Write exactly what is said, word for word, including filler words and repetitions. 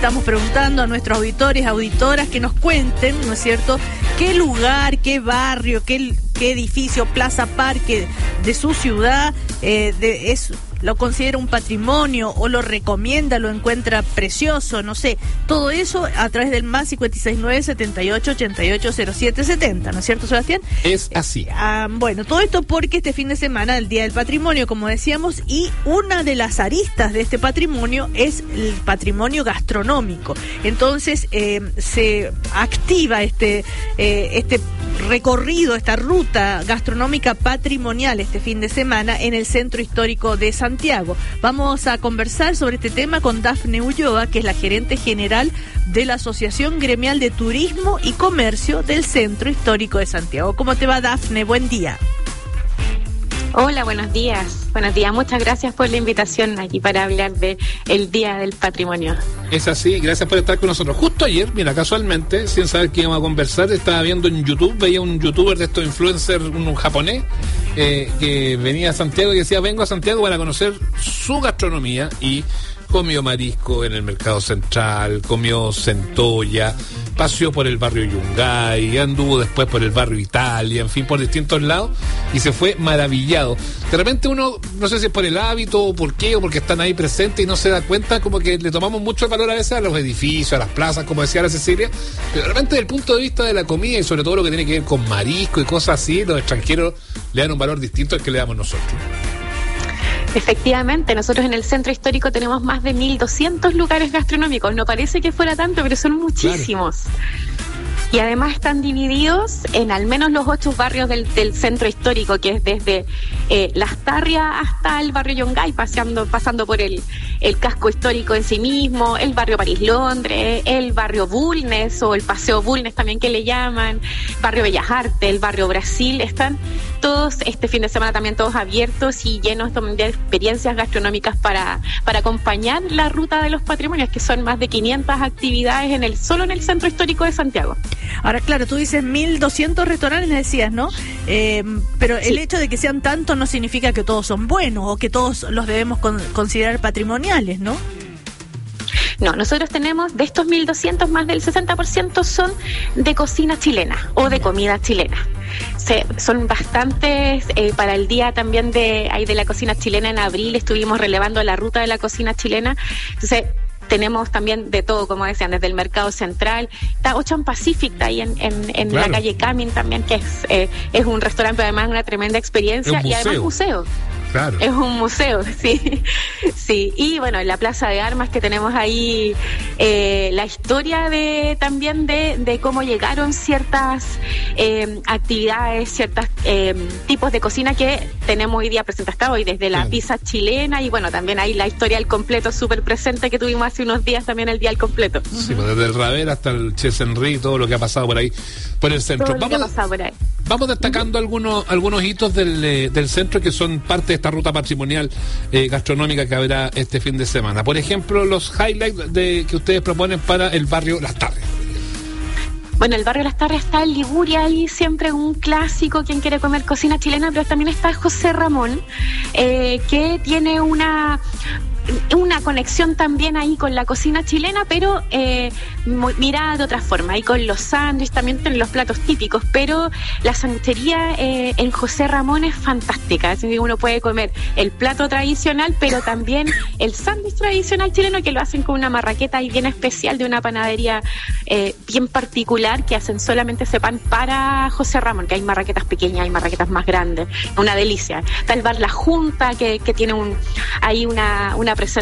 estamos preguntando a nuestros auditores, auditoras, que nos cuenten, ¿no es cierto?, qué lugar, qué barrio, qué, qué edificio, plaza, parque de su ciudad eh, de, es... lo considera un patrimonio o lo recomienda, lo encuentra precioso, no sé, todo eso a través del más cinco seis nueve, setenta y ocho, ochenta y ocho, cero siete setenta, ¿no es cierto, Sebastián? Es así. Eh, ah, bueno, todo esto porque este fin de semana, el Día del Patrimonio, como decíamos, y una de las aristas de este patrimonio es el patrimonio gastronómico. Entonces, eh, se activa este, eh, este recorrido, esta ruta gastronómica patrimonial este fin de semana en el Centro Histórico de Santiago. Santiago. Vamos a conversar sobre este tema con Dafne Ulloa, que es la gerente general de la Asociación Gremial de Turismo y Comercio del Centro Histórico de Santiago. ¿Cómo te va, Dafne? Buen día. Hola, buenos días. Buenos días. Muchas gracias por la invitación aquí para hablar de el Día del Patrimonio. Es así, gracias por estar con nosotros. Justo ayer, mira, casualmente, sin saber que íbamos a conversar, estaba viendo en YouTube, veía un youtuber de estos influencers, un, un japonés, eh, que venía a Santiago y decía, vengo a Santiago para conocer su gastronomía, y comió marisco en el Mercado Central, comió centolla, paseó por el barrio Yungay, anduvo después por el barrio Italia, en fin, por distintos lados, y se fue maravillado. De repente uno, no sé si es por el hábito o por qué, o porque están ahí presentes y no se da cuenta, como que le tomamos mucho valor a veces a los edificios, a las plazas, como decía la Cecilia, pero de repente desde el punto de vista de la comida y sobre todo lo que tiene que ver con marisco y cosas así, los extranjeros le dan un valor distinto al que le damos nosotros. Efectivamente, nosotros en el Centro Histórico tenemos más de mil doscientos lugares gastronómicos. No parece que fuera tanto, pero son muchísimos. Claro. Y además están divididos en al menos los ocho barrios del, del Centro Histórico, que es desde eh, Las Tarrias hasta el barrio Yungay, paseando, pasando por el, el casco histórico en sí mismo, el barrio París-Londres, el barrio Bulnes o el Paseo Bulnes también que le llaman, barrio Bellas Artes, el barrio Brasil. Están todos este fin de semana también todos abiertos y llenos de experiencias gastronómicas para, para acompañar la ruta de los patrimonios, que son más de quinientas actividades en el solo en el Centro Histórico de Santiago. Ahora, claro, tú dices mil doscientos restaurantes, decías, ¿no? Eh, pero sí. El hecho de que sean tantos no significa que todos son buenos o que todos los debemos con, considerar patrimoniales, ¿no? No, nosotros tenemos, de estos mil doscientos, más del sesenta por ciento son de cocina chilena o de comida chilena. Se, son bastantes, eh, para el día también de, ahí de la cocina chilena en abril estuvimos relevando la ruta de la cocina chilena. Entonces, tenemos también de todo, como decían, desde el Mercado Central, está Ocean Pacific, está ahí en, en, en claro. la calle Camin también, que es, eh, es un restaurante, pero además una tremenda experiencia, y además museo. Claro. Es un museo, sí. Sí. Y bueno, en la Plaza de Armas que tenemos ahí eh, la historia de también de, de cómo llegaron ciertas eh, actividades, ciertos eh, tipos de cocina que tenemos hoy día presente hasta hoy, desde la claro. pizza chilena, y bueno, también hay la historia del completo súper presente que tuvimos hace unos días también el día del completo. Sí, pues desde el Raver hasta el Ches Henry, todo lo que ha pasado por ahí, por el centro. Todo lo vamos, que ha pasado por ahí. Vamos destacando uh-huh. algunos algunos hitos del, eh, del centro que son parte de esta ruta patrimonial eh, gastronómica que habrá este fin de semana. Por ejemplo, los highlights de que ustedes proponen para el barrio Las Tarrias. Bueno, el barrio Las Tarrias está en Liguria, ahí siempre un clásico, quien quiere comer cocina chilena, pero también está José Ramón, eh, que tiene una... una conexión también ahí con la cocina chilena, pero eh, mirada de otra forma, ahí con los sándwiches, también tienen los platos típicos, pero la sanguchería eh, en José Ramón es fantástica, así que uno puede comer el plato tradicional, pero también el sándwich tradicional chileno, que lo hacen con una marraqueta ahí bien especial de una panadería eh, bien particular, que hacen solamente ese pan para José Ramón, que hay marraquetas pequeñas, hay marraquetas más grandes, una delicia. Está el bar La Junta, que, que tiene un, ahí una, una